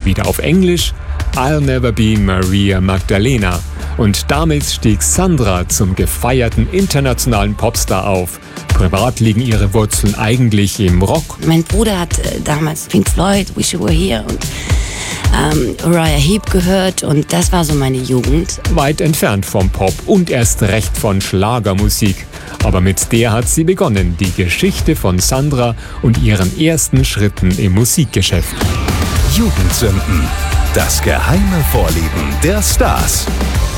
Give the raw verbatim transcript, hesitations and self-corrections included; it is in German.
wieder auf Englisch I'll Never Be Maria Magdalena. Und damit stieg Sandra zum gefeierten internationalen Popstar auf. Privat liegen ihre Wurzeln eigentlich im Rock. Mein Bruder hat äh, damals Pink Floyd, Wish You Were Here und ähm, Uriah Heep gehört und das war so meine Jugend. Weit entfernt vom Pop und erst recht von Schlagermusik. Aber mit der hat sie begonnen, die Geschichte von Sandra und ihren ersten Schritten im Musikgeschäft. Jugendsünden. Das geheime Vorleben der Stars.